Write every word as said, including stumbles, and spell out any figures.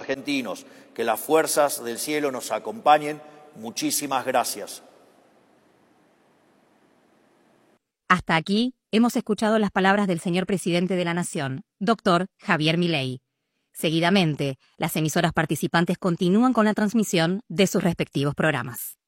argentinos. Que las fuerzas del cielo nos acompañen. Muchísimas gracias. Hasta aquí hemos escuchado las palabras del señor presidente de la Nación, doctor Javier Milei. Seguidamente, las emisoras participantes continúan con la transmisión de sus respectivos programas.